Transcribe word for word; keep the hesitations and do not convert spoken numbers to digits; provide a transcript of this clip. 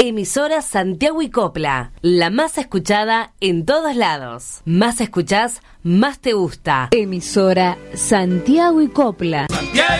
Emisora Santiago y Copla, la más escuchada en todos lados. Más escuchás, más te gusta. Emisora Santiago y Copla. Santiago